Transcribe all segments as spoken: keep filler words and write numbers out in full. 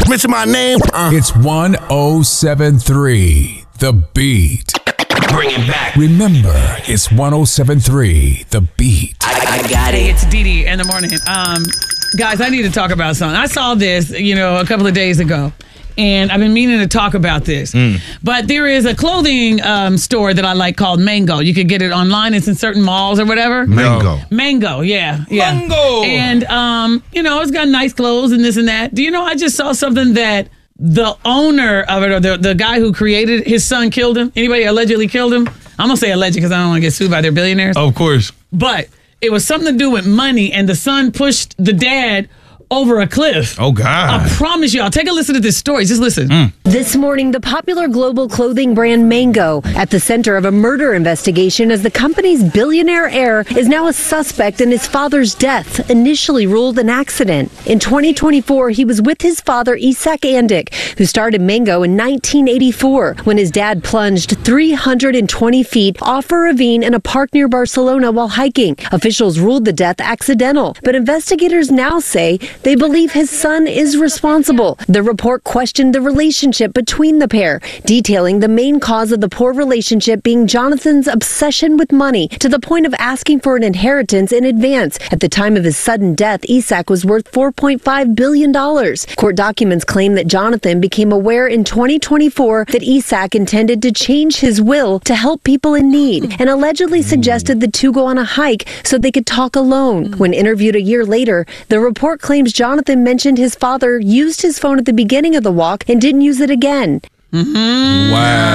Mention my name. Uh. It's one oh seven three, The Beat. Bring it back. Remember, it's one oh seven three, The Beat. I, I got Hey, it. it's Dee Dee in the morning. Um, guys, I need to talk about something. I saw this, you know, a couple of days ago. And I've been meaning to talk about this. Mm. But there is a clothing um, store that I like called Mango. You can get it online. It's in certain malls or whatever. Mango. Mango, yeah. yeah. Mango. And, um, you know, it's got nice clothes and this and that. Do you know, I just saw something that the owner of it, or the, the guy who created, his son killed him. Anybody allegedly killed him? I'm going to say alleged because I don't want to get sued by their billionaires. Of course. But it was something to do with money, and the son pushed the dad over a cliff. Oh, God. I promise y'all. Take a listen to this story. Just listen. Mm. This morning, the popular global clothing brand Mango at the center of a murder investigation as the company's billionaire heir is now a suspect in his father's death, initially ruled an accident. In twenty twenty-four, he was with his father, Isak Andic, who started Mango in nineteen eighty-four when his dad plunged three hundred twenty feet off a ravine in a park near Barcelona while hiking. Officials ruled the death accidental, but investigators now say they believe his son is responsible. The report questioned the relationship between the pair, detailing the main cause of the poor relationship being Jonathan's obsession with money to the point of asking for an inheritance in advance. At the time of his sudden death, Isak was worth four point five billion dollars. Court documents claim that Jonathan became aware in twenty twenty-four that Isak intended to change his will to help people in need and allegedly suggested the two go on a hike so they could talk alone. When interviewed a year later, the report claims Jonathan mentioned his father used his phone at the beginning of the walk and didn't use it again. Mm-hmm.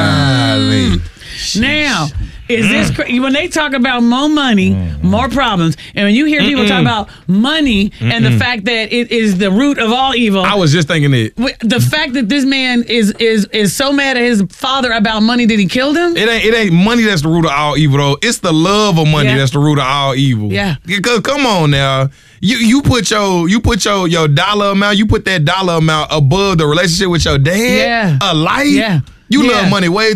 Wow. Now, is this cra- when they talk about more money, mm-hmm. more problems, and when you hear people Mm-mm. talk about money Mm-mm. and the fact that it is the root of all evil, I was just thinking it. The fact that this man is is is so mad at his father about money that he killed him. It ain't it ain't money that's the root of all evil though. It's the love of money Yeah. that's the root of all evil. Yeah. Because come on now. You you put your you put your your dollar amount, you put that dollar amount above the relationship with your dad, Yeah. a life. Yeah. You Yeah. love money way